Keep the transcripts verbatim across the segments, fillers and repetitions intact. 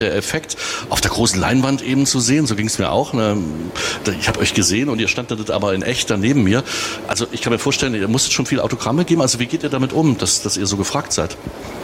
Der Effekt auf der großen Leinwand eben zu sehen, so ging es mir auch. Ne? Ich habe euch gesehen und ihr standet aber in echt daneben mir. Also ich kann mir vorstellen, ihr musstet schon viele Autogramme geben. Also wie geht ihr damit um, dass, dass ihr so gefragt seid?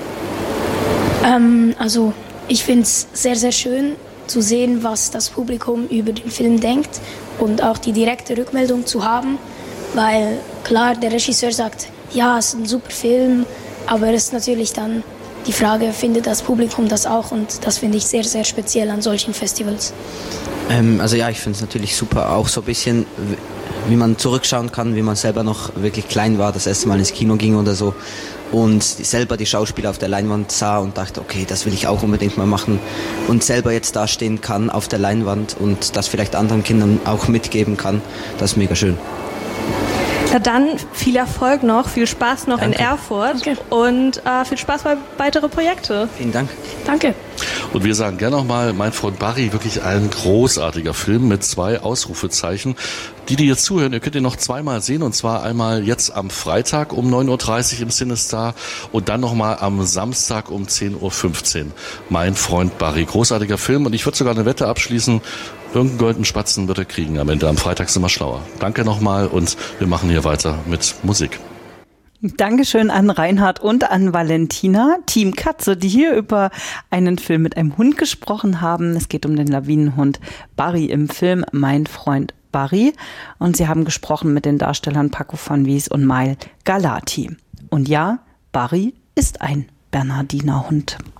Ähm, also ich finde es sehr, sehr schön zu sehen, was das Publikum über den Film denkt und auch die direkte Rückmeldung zu haben, weil klar, der Regisseur sagt, ja, es ist ein super Film, aber es ist natürlich dann die Frage, findet das Publikum das auch? Und das finde ich sehr, sehr speziell an solchen Festivals. Ähm, also ja, ich finde es natürlich super, auch so ein bisschen, wie man zurückschauen kann, wie man selber noch wirklich klein war, das erste Mal ins Kino ging oder so und selber die Schauspieler auf der Leinwand sah und dachte, okay, das will ich auch unbedingt mal machen und selber jetzt dastehen kann auf der Leinwand und das vielleicht anderen Kindern auch mitgeben kann, das ist mega schön. Na dann viel Erfolg noch, viel Spaß noch Danke. in Erfurt. Danke. Und äh, viel Spaß bei weiteren Projekten. Vielen Dank. Danke. Und wir sagen gerne nochmal, Mein Freund Barry, wirklich ein großartiger Film mit zwei Ausrufezeichen. Die, die jetzt zuhören, ihr könnt ihn noch zweimal sehen, und zwar einmal jetzt am Freitag um neun Uhr dreißig im CineStar und dann nochmal am Samstag um zehn Uhr fünfzehn. Mein Freund Barry, großartiger Film, und ich würde sogar eine Wette abschließen, irgendeinen goldenen Spatzen wird er kriegen am Ende. Am Freitag sind wir schlauer. Danke nochmal und wir machen hier weiter mit Musik. Dankeschön an Reinhard und an Valentina, Team Katze, die hier über einen Film mit einem Hund gesprochen haben. Es geht um den Lawinenhund Barry im Film Mein Freund Barry. Und sie haben gesprochen mit den Darstellern Paco van Wies und Mail Galati. Und ja, Barry ist ein Bernardinerhund.